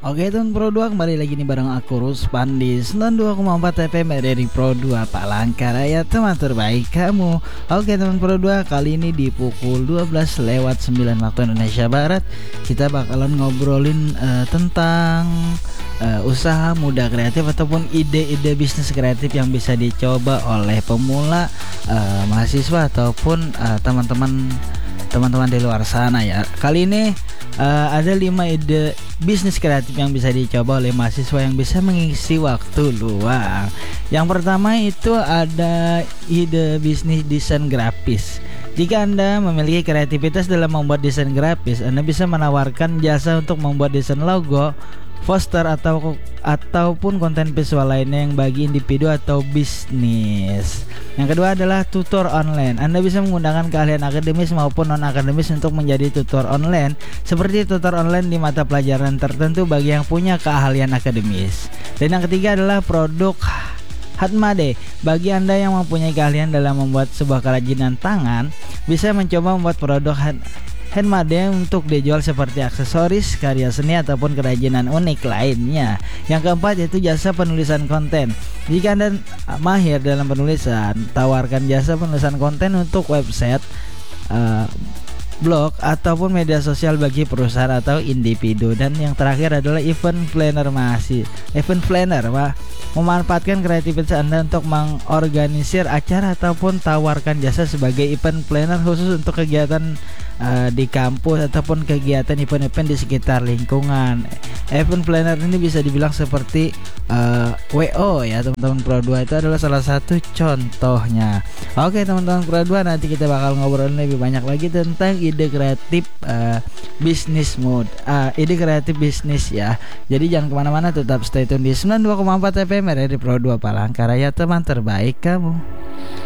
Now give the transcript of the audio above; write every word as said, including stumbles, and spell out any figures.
Oke teman Pro dua, kembali lagi nih bareng aku Ruspan di sembilan puluh dua koma empat F M dari Pro dua Palangkaraya, teman terbaik kamu. Oke teman Pro dua, kali ini di pukul dua belas lewat sembilan waktu Indonesia Barat kita bakalan ngobrolin uh, tentang uh, usaha muda kreatif ataupun ide-ide bisnis kreatif yang bisa dicoba oleh pemula, uh, mahasiswa ataupun uh, teman-teman teman-teman di luar sana ya. Kali ini uh, ada lima ide bisnis kreatif yang bisa dicoba oleh mahasiswa yang bisa mengisi waktu luang. Yang pertama itu ada ide bisnis desain grafis. Jika Anda memiliki kreativitas dalam membuat desain grafis, Anda bisa menawarkan jasa untuk membuat desain logo, poster atau ataupun konten visual lainnya yang bagi individu atau bisnis. Yang kedua adalah tutor online. Anda bisa menggunakan keahlian akademis maupun non akademis untuk menjadi tutor online, seperti tutor online di mata pelajaran tertentu bagi yang punya keahlian akademis. Dan yang ketiga adalah produk handmade. Bagi Anda yang mempunyai keahlian dalam membuat sebuah kerajinan tangan, bisa mencoba membuat produk hand handmade untuk dijual seperti aksesoris, karya seni ataupun kerajinan unik lainnya. Yang keempat yaitu jasa penulisan konten. Jika Anda mahir dalam penulisan, tawarkan jasa penulisan konten untuk website, uh, blog ataupun media sosial bagi perusahaan atau individu. Dan yang terakhir adalah event planner. Masih event planner Pak, memanfaatkan kreativitas Anda untuk mengorganisir acara ataupun tawarkan jasa sebagai event planner khusus untuk kegiatan uh, di kampus ataupun kegiatan event-event di sekitar lingkungan. Event planner ini bisa dibilang seperti uh, W O ya teman-teman Pro dua, itu adalah salah satu contohnya. Oke teman-teman Pro dua, nanti kita bakal ngobrol lebih banyak lagi tentang ide kreatif uh, bisnis mode, uh, ide kreatif bisnis ya. Jadi jangan kemana-mana, tetap stay tune di sembilan puluh dua koma empat F M dari Pro dua Palangkaraya, teman terbaik kamu.